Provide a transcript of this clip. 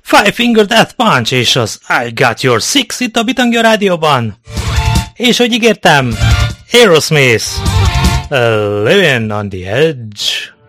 Five Finger Death Punch és az I Got Your Six itt a Bitangja Rádióban. És hogy ígértem, Aerosmith, Living on the Edge.